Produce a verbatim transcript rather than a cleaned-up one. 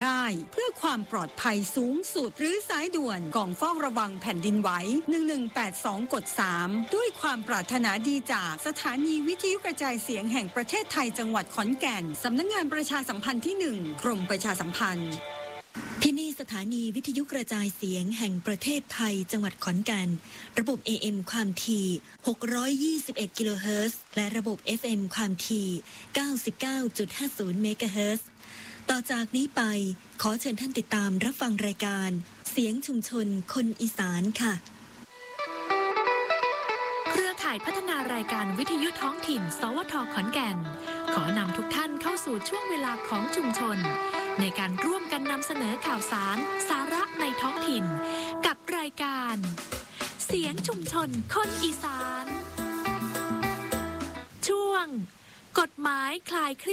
ได้เพื่อความปลอดภัยสูงสุดหรือสายด่วนกองเฝ้าระวังแผ่นดินไหวหนึ่งหนึ่งแปดสองกดสามด้วยความปรารถนาดีจากสถานีวิทยุกระจายเสียงแห่งประเทศไทยจังหวัดขอนแก่นสำนักงานประชาสัมพันธ์ที่หนึ่งกรมประชาสัมพันธ์ที่นี่สถานีวิทยุกระจายเสียงแห่งประเทศไทยจังหวัดขอนแก่นระบบ เอ เอ็ม ความถี่หกร้อยยี่สิบเอ็ดกิโลเฮิรตซ์และระบบ เอฟ เอ็ม ความถี่ เก้าสิบเก้าจุดห้าศูนย์ เมกะเฮิรตซ์ต่อจากนี้ไปขอเชิญท่านติดตามรับฟังรายการเสียงชุมชนคนอีสานค่ะเครือข่ายพัฒนารายการวิทยุท้องถิ่นสวท.ขอนแก่นขอนำทุกท่านเข้าสู่ช่วงเวลาของชุมชนในการร่วมกันนำเสนอข่าวสารสาระในท้องถิ่นกับรายการเสียงชุมชนคนอีสานช่วงกฎหมายคลายเครียด